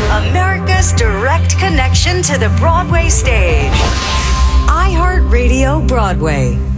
America's direct connection to the Broadway stage. iHeartRadio Broadway.